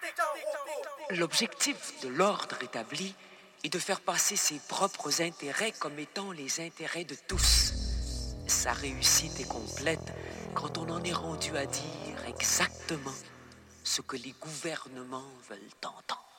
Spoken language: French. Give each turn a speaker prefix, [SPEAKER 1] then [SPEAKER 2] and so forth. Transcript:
[SPEAKER 1] L'objectif de l'ordre établi est de faire passer ses propres intérêts comme étant les intérêts de tous. Sa réussite est complète quand on en est rendu à dire exactement ce que les gouvernements veulent entendre.